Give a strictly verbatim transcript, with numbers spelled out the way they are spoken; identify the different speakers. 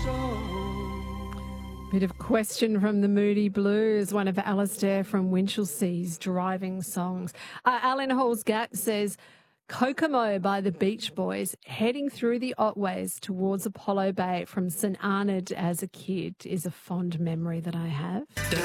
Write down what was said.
Speaker 1: Bit of Question from the Moody Blues, one of Alistair from Winchelsea's driving songs. Uh, Alan Halls-Gatt says, Kokomo by the Beach Boys, heading through the Otways towards Apollo Bay from St Arnaud as a kid is a fond memory that I have.